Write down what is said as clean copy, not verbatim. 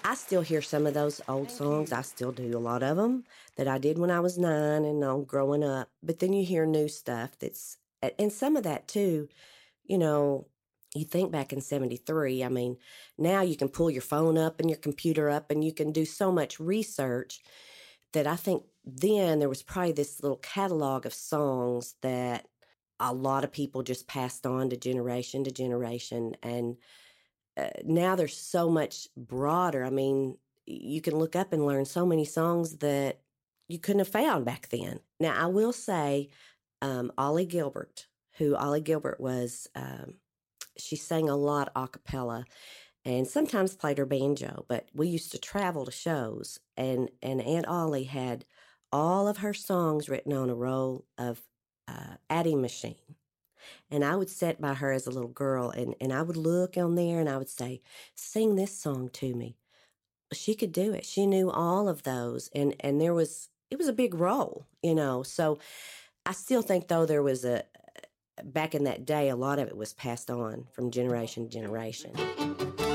I still hear some of those old songs. I still do a lot of them that I did when I was 9 and on growing up. But then you hear new stuff and some of that too, you know, you think back in 73, I mean, now you can pull your phone up and your computer up and you can do so much research that I think then there was probably this little catalog of songs that a lot of people just passed on to generation. And now they're so much broader. I mean, you can look up and learn so many songs that you couldn't have found back then. Now, I will say, Ollie Gilbert, who Ollie Gilbert was, she sang a lot a cappella and sometimes played her banjo, but we used to travel to shows, and Aunt Ollie had all of her songs written on a roll of adding machine. And I would sit by her as a little girl, and I would look on there and I would say, sing this song to me. She could do it. She knew all of those. And it was a big role, you know. So I still think, though, back in that day, a lot of it was passed on from generation to generation.